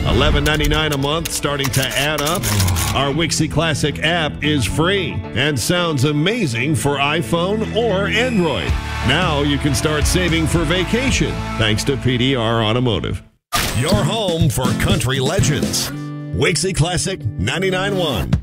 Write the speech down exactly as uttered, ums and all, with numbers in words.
eleven ninety-nine a month, starting to add up. Our Wixie Classic app is free and sounds amazing for iPhone or Android. Now you can start saving for vacation thanks to P D R Automotive. Your home for country legends. Wixie Classic ninety-nine point one.